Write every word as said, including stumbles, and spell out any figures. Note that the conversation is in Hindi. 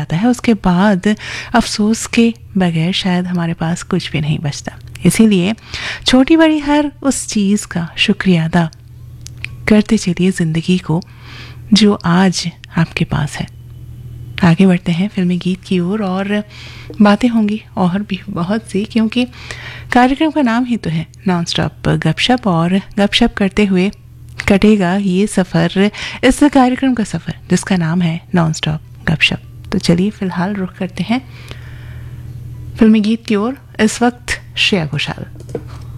जाता है उसके बाद अफसोस के बगैर शायद हमारे पास कुछ भी नहीं बचता। इसीलिए छोटी बड़ी हर उस चीज़ का शुक्रिया अदा करते चलिए ज़िंदगी को जो आज आपके पास है। आगे बढ़ते हैं फिल्मी गीत की ओर और बातें होंगी और भी बहुत सी, क्योंकि कार्यक्रम का नाम ही तो है नॉन स्टॉप गपशप, और गपशप करते हुए कटेगा ये सफ़र, इस कार्यक्रम का सफ़र जिसका नाम है नॉन स्टॉप गपशप। तो चलिए फिलहाल रुख करते हैं फिल्मी गीत की ओर। इस वक्त श्रेया घोषाल।